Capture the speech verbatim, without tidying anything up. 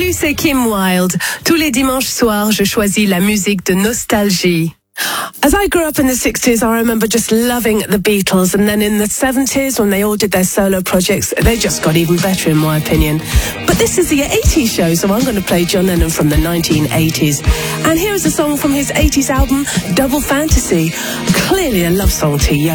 Salut, c'est Kim Wilde. Tous les dimanches soirs, je choisis la musique de nostalgie. As I grew up in the sixties, I remember just loving the Beatles, and then in the seventies, when they all did their solo projects, they just got even better in my opinion. But this is the eighties show, so I'm going to play John Lennon from the nineteen eighties. And here is a song from his eighties album, Double Fantasy. Clearly a love song to Yo.